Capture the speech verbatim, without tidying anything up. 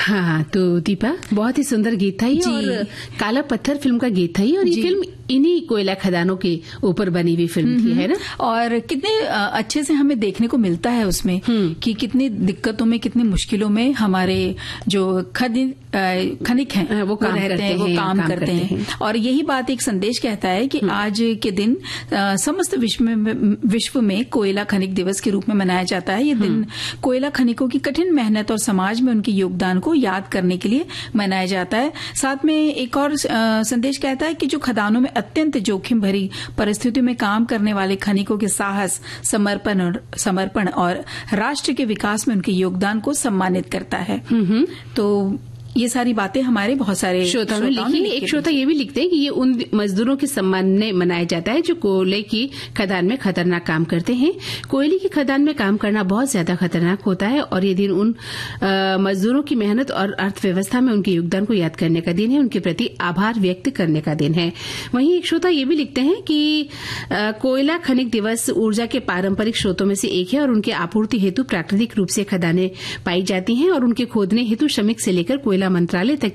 हाँ, तो दीपा बहुत ही सुंदर गीत था ये, और काला पत्थर फिल्म का गीत था ये, और ये फिल्म इन्हीं कोयला खदानों के ऊपर बनी हुई फिल्म थी, है ना। और कितने अच्छे से हमें देखने को मिलता है उसमें कि कितनी दिक्कतों में, कितनी मुश्किलों में हमारे जो खनिक खनिक हैं वो काम रहते हैं, वो काम करते हैं। और यही बात एक संदेश कहता है कि आज के दिन समस्त विश्व में विश्व में कोयला खनिक दिवस के रूप में मनाया जाता है। ये दिन कोयला खनिकों की कठिन मेहनत और समाज में उनके योगदान को याद करने के लिए मनाया जाता है। साथ में एक और संदेश कहता है कि जो खदानों में अत्यंत जोखिम भरी परिस्थितियों में काम करने वाले खनिकों के साहस, समर्पण और समर्पण और राष्ट्र के विकास में उनके योगदान को सम्मानित करता है। तो ये सारी बातें हमारे बहुत सारे श्रोताओं ने लिखी। एक श्रोता ये भी लिखते हैं कि ये उन मजदूरों के सम्मान में मनाया जाता है जो कोयले की खदान में खतरनाक काम करते हैं। कोयले की खदान में काम करना बहुत ज्यादा खतरनाक होता है, और ये दिन उन आ, मजदूरों की मेहनत और अर्थव्यवस्था में उनके योगदान को याद करने का दिन है, उनके प्रति आभार व्यक्त करने का दिन है। वहीं एक श्रोता ये भी लिखते हैं कि आ, कोयला खनिक दिवस ऊर्जा के पारंपरिक स्रोतों में से एक है, और उनके आपूर्ति हेतु प्राकृतिक रूप से खदानें पाई जाती हैं, और उनके खोदने हेतु श्रमिक से लेकर कोयला मंत्रालय तक